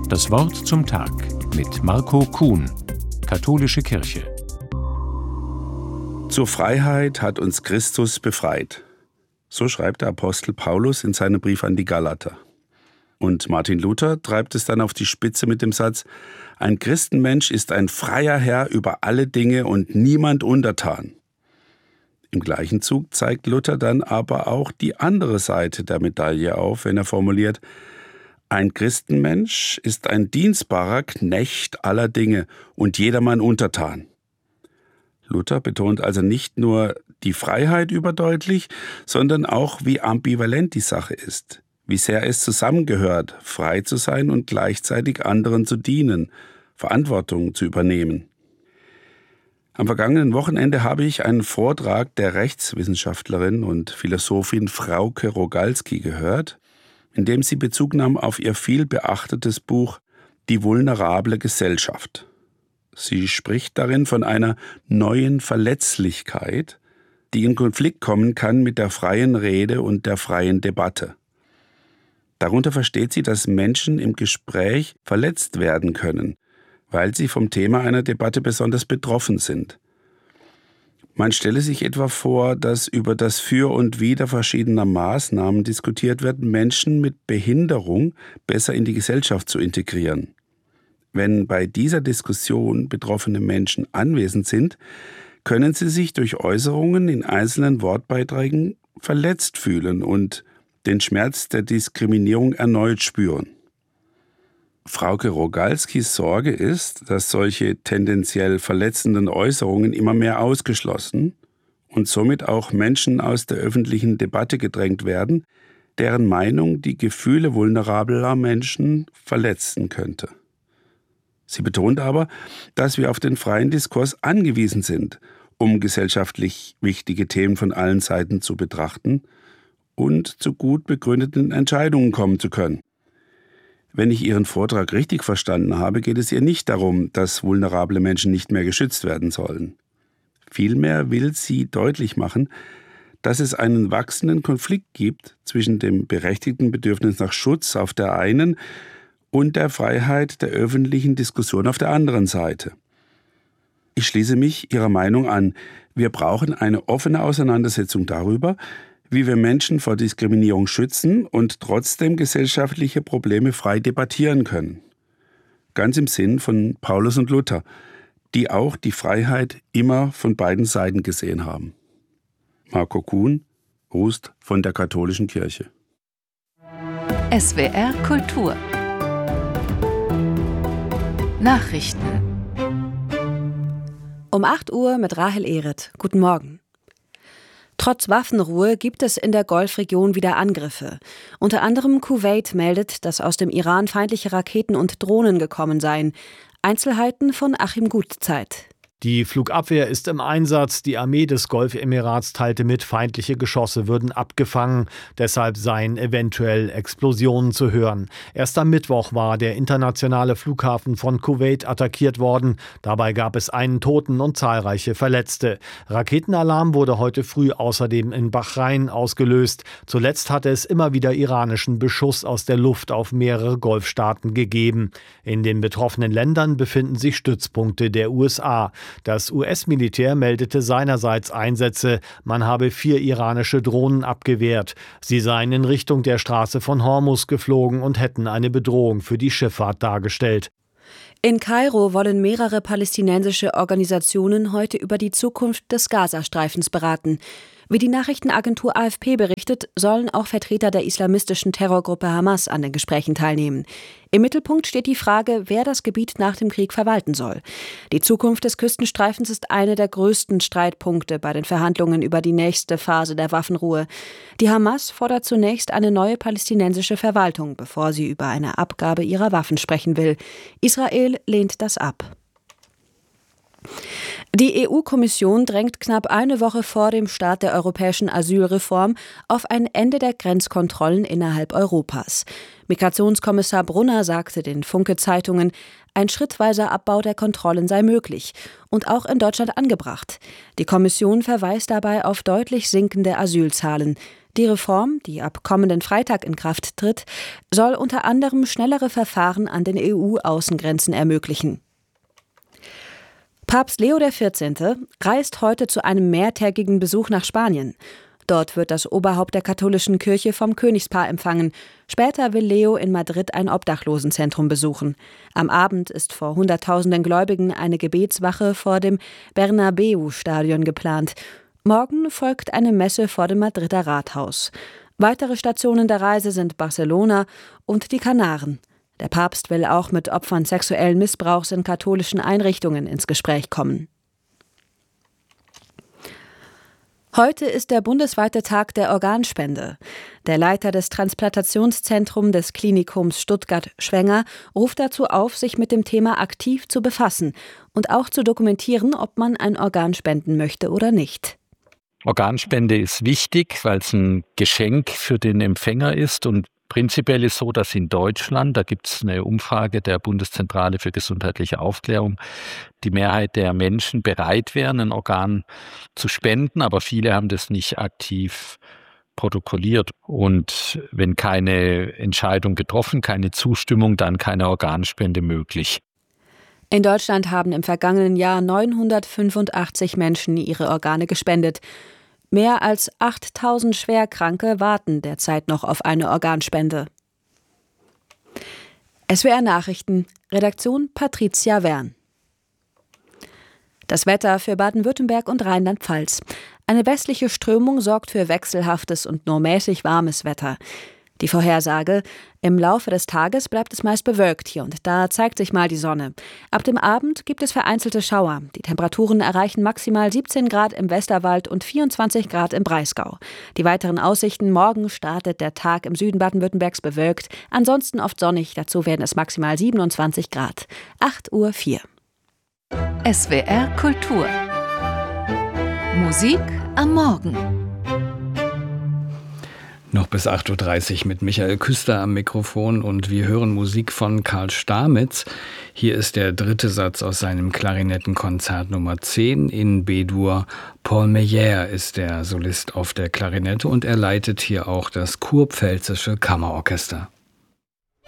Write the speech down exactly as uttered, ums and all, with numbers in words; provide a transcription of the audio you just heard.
Das Wort zum Tag mit Marco Kuhn, Katholische Kirche. Zur Freiheit hat uns Christus befreit. So schreibt der Apostel Paulus in seinem Brief an die Galater. Und Martin Luther treibt es dann auf die Spitze mit dem Satz: Ein Christenmensch ist ein freier Herr über alle Dinge und niemand untertan. Im gleichen Zug zeigt Luther dann aber auch die andere Seite der Medaille auf, wenn er formuliert: Ein Christenmensch ist ein dienstbarer Knecht aller Dinge und jedermann untertan. Luther betont also nicht nur die Freiheit überdeutlich, sondern auch, wie ambivalent die Sache ist, wie sehr es zusammengehört, frei zu sein und gleichzeitig anderen zu dienen, Verantwortung zu übernehmen. Am vergangenen Wochenende habe ich einen Vortrag der Rechtswissenschaftlerin und Philosophin Frauke Rogalski gehört, in dem sie Bezug nahm auf ihr viel beachtetes Buch »Die vulnerable Gesellschaft«. Sie spricht darin von einer neuen Verletzlichkeit, die in Konflikt kommen kann mit der freien Rede und der freien Debatte. Darunter versteht sie, dass Menschen im Gespräch verletzt werden können, weil sie vom Thema einer Debatte besonders betroffen sind. Man stelle sich etwa vor, dass über das Für und Wider verschiedener Maßnahmen diskutiert wird, Menschen mit Behinderung besser in die Gesellschaft zu integrieren. Wenn bei dieser Diskussion betroffene Menschen anwesend sind, können sie sich durch Äußerungen in einzelnen Wortbeiträgen verletzt fühlen und den Schmerz der Diskriminierung erneut spüren. Frauke Rogalskis Sorge ist, dass solche tendenziell verletzenden Äußerungen immer mehr ausgeschlossen und somit auch Menschen aus der öffentlichen Debatte gedrängt werden, deren Meinung die Gefühle vulnerabler Menschen verletzen könnte. Sie betont aber, dass wir auf den freien Diskurs angewiesen sind, um gesellschaftlich wichtige Themen von allen Seiten zu betrachten und zu gut begründeten Entscheidungen kommen zu können. Wenn ich Ihren Vortrag richtig verstanden habe, geht es ihr nicht darum, dass vulnerable Menschen nicht mehr geschützt werden sollen. Vielmehr will sie deutlich machen, dass es einen wachsenden Konflikt gibt zwischen dem berechtigten Bedürfnis nach Schutz auf der einen und der Freiheit der öffentlichen Diskussion auf der anderen Seite. Ich schließe mich Ihrer Meinung an. Wir brauchen eine offene Auseinandersetzung darüber, wie wir Menschen vor Diskriminierung schützen und trotzdem gesellschaftliche Probleme frei debattieren können. Ganz im Sinn von Paulus und Luther, die auch die Freiheit immer von beiden Seiten gesehen haben. Marco Kuhn, Rust von der Katholischen Kirche. S W R Kultur Nachrichten um acht Uhr mit Rahel Ehret. Guten Morgen. Trotz Waffenruhe gibt es in der Golfregion wieder Angriffe. Unter anderem Kuwait meldet, dass aus dem Iran feindliche Raketen und Drohnen gekommen seien. Einzelheiten von Achim Gutzeit. Die Flugabwehr ist im Einsatz. Die Armee des Golfemirats teilte mit, feindliche Geschosse würden abgefangen. Deshalb seien eventuell Explosionen zu hören. Erst am Mittwoch war der internationale Flughafen von Kuwait attackiert worden. Dabei gab es einen Toten und zahlreiche Verletzte. Raketenalarm wurde heute früh außerdem in Bahrain ausgelöst. Zuletzt hatte es immer wieder iranischen Beschuss aus der Luft auf mehrere Golfstaaten gegeben. In den betroffenen Ländern befinden sich Stützpunkte der U S A. Das U S-Militär meldete seinerseits Einsätze. Man habe vier iranische Drohnen abgewehrt. Sie seien in Richtung der Straße von Hormuz geflogen und hätten eine Bedrohung für die Schifffahrt dargestellt. In Kairo wollen mehrere palästinensische Organisationen heute über die Zukunft des Gazastreifens beraten. Wie die Nachrichtenagentur A F P berichtet, sollen auch Vertreter der islamistischen Terrorgruppe Hamas an den Gesprächen teilnehmen. Im Mittelpunkt steht die Frage, wer das Gebiet nach dem Krieg verwalten soll. Die Zukunft des Küstenstreifens ist eine der größten Streitpunkte bei den Verhandlungen über die nächste Phase der Waffenruhe. Die Hamas fordert zunächst eine neue palästinensische Verwaltung, bevor sie über eine Abgabe ihrer Waffen sprechen will. Israel lehnt das ab. Die E U-Kommission drängt knapp eine Woche vor dem Start der europäischen Asylreform auf ein Ende der Grenzkontrollen innerhalb Europas. Migrationskommissar Brunner sagte den Funke-Zeitungen, ein schrittweiser Abbau der Kontrollen sei möglich und auch in Deutschland angebracht. Die Kommission verweist dabei auf deutlich sinkende Asylzahlen. Die Reform, die ab kommenden Freitag in Kraft tritt, soll unter anderem schnellere Verfahren an den E U-Außengrenzen ermöglichen. Papst Leo der Vierzehnte reist heute zu einem mehrtägigen Besuch nach Spanien. Dort wird das Oberhaupt der katholischen Kirche vom Königspaar empfangen. Später will Leo in Madrid ein Obdachlosenzentrum besuchen. Am Abend ist vor Hunderttausenden Gläubigen eine Gebetswache vor dem Bernabeu-Stadion geplant. Morgen folgt eine Messe vor dem Madrider Rathaus. Weitere Stationen der Reise sind Barcelona und die Kanaren. Der Papst will auch mit Opfern sexuellen Missbrauchs in katholischen Einrichtungen ins Gespräch kommen. Heute ist der bundesweite Tag der Organspende. Der Leiter des Transplantationszentrums des Klinikums Stuttgart-Schwenger ruft dazu auf, sich mit dem Thema aktiv zu befassen und auch zu dokumentieren, ob man ein Organ spenden möchte oder nicht. Organspende ist wichtig, weil es ein Geschenk für den Empfänger ist und prinzipiell ist so, dass in Deutschland, da gibt es eine Umfrage der Bundeszentrale für gesundheitliche Aufklärung, die Mehrheit der Menschen bereit wären, ein Organ zu spenden, aber viele haben das nicht aktiv protokolliert. Und wenn keine Entscheidung getroffen, keine Zustimmung, dann keine Organspende möglich. In Deutschland haben im vergangenen Jahr neunhundertfünfundachtzig Menschen ihre Organe gespendet. Mehr als achttausend Schwerkranke warten derzeit noch auf eine Organspende. S W R Nachrichten, Redaktion Patricia Wern. Das Wetter für Baden-Württemberg und Rheinland-Pfalz. Eine westliche Strömung sorgt für wechselhaftes und nur mäßig warmes Wetter. Die Vorhersage: Im Laufe des Tages bleibt es meist bewölkt hier und da zeigt sich mal die Sonne. Ab dem Abend gibt es vereinzelte Schauer. Die Temperaturen erreichen maximal siebzehn Grad im Westerwald und vierundzwanzig Grad im Breisgau. Die weiteren Aussichten: Morgen startet der Tag im Süden Baden-Württembergs bewölkt, ansonsten oft sonnig, dazu werden es maximal siebenundzwanzig Grad. acht Uhr vier. S W R Kultur. Musik am Morgen. Noch bis acht Uhr dreißig mit Michael Küster am Mikrofon und wir hören Musik von Karl Stamitz. Hier ist der dritte Satz aus seinem Klarinettenkonzert Nummer zehn in B-Dur. Paul Meyer ist der Solist auf der Klarinette und er leitet hier auch das Kurpfälzische Kammerorchester.